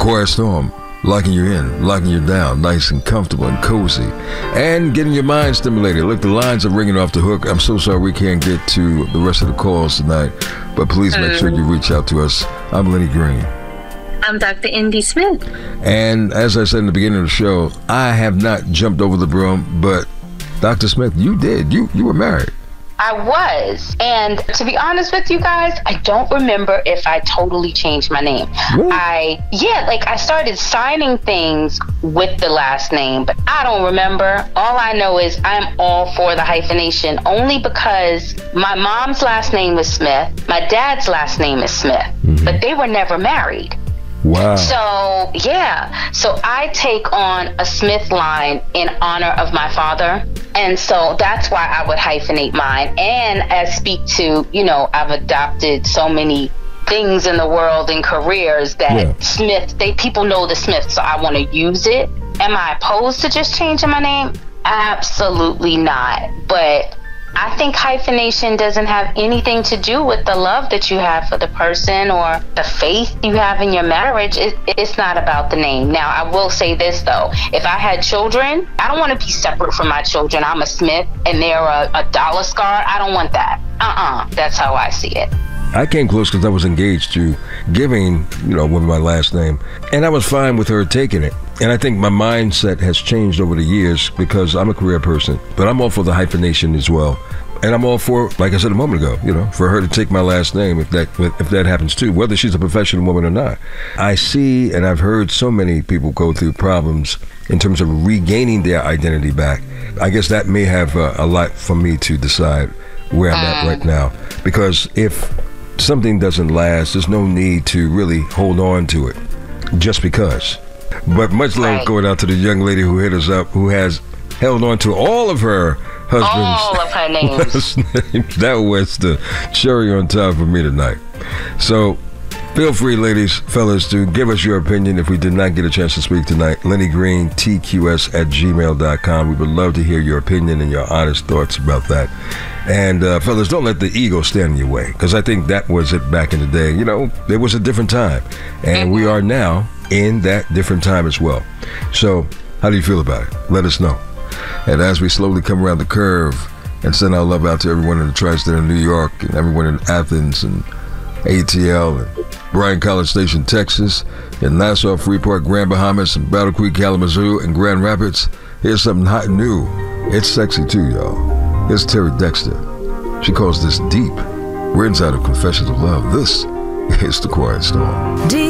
Quiet Storm, locking you in, locking you down, nice and comfortable and cozy, and getting your mind stimulated. Look, the lines are ringing off the hook. I'm so sorry we can't get to the rest of the calls tonight, but please make sure you reach out to us. I'm Lenny Green. I'm Dr. Indy Smith. And as I said in the beginning of the show, I have not jumped over the broom, but Dr. Smith, you did. You were married. I was. And to be honest with you guys, I don't remember if I totally changed my name. Really? I started signing things with the last name, but I don't remember. All I know is I'm all for the hyphenation only because my mom's last name is Smith. My dad's last name is Smith, but they were never married. Wow. So I take on a Smith line in honor of my father. And so that's why I would hyphenate mine. And as speak to, I've adopted so many things in the world and careers that Smith, people know the Smith, so I want to use it. Am I opposed to just changing my name? Absolutely not. But I think hyphenation doesn't have anything to do with the love that you have for the person or the faith you have in your marriage. It's not about the name. Now, I will say this, though. If I had children, I don't want to be separate from my children. I'm a Smith and they're a dollar scar. I don't want that. That's how I see it. I came close because I was engaged to giving, women my last name, and I was fine with her taking it. And I think my mindset has changed over the years because I'm a career person, but I'm all for the hyphenation as well. And I'm all for, like I said a moment ago, for her to take my last name if that happens too, whether she's a professional woman or not. I see, and I've heard so many people go through problems in terms of regaining their identity back. I guess that may have a lot for me to decide where I'm at right now, because if something doesn't last, there's no need to really hold on to it just because. But much love going out to the young lady who hit us up, who has held on to all of her husband's all of her names. That was the cherry on top for me tonight. So feel free, ladies, fellas, to give us your opinion if we did not get a chance to speak tonight. Lenny Green, TQS@gmail.com. We would love to hear your opinion and your honest thoughts about that. And fellas, don't let the ego stand in your way, because I think that was it back in the day. There was a different time, and we are now in that different time as well. So how do you feel about it? Let us know. And as we slowly come around the curve and send our love out to everyone in the tri-state of New York and everyone in Athens and ATL and Bryan College Station, Texas, and Nassau, Freeport, Grand Bahamas, and Battle Creek, Kalamazoo, and Grand Rapids, here's something hot and new. It's sexy too, y'all. Here's Terry Dexter. She calls this deep. We're inside of Confessions of Love. This is The Quiet Storm.